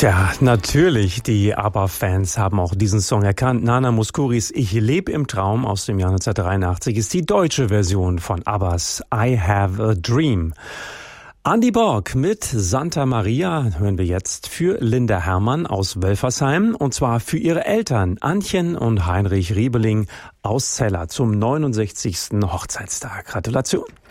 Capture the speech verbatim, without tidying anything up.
Tja, natürlich, die ABBA-Fans haben auch diesen Song erkannt. Nana Mouskouris Ich lebe im Traum aus dem Jahr neunzehnhundertdreiundachtzig ist die deutsche Version von ABBAs I Have a Dream. Andy Borg mit Santa Maria hören wir jetzt für Linda Hermann aus Wölfersheim, und zwar für ihre Eltern Antjen und Heinrich Riebeling aus Cella zum neunundsechzigsten Hochzeitstag. Gratulation.